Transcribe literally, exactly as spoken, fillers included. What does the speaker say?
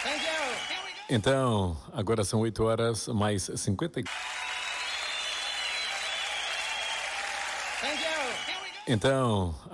Então, agora são oito horas mais cinquenta e... Então,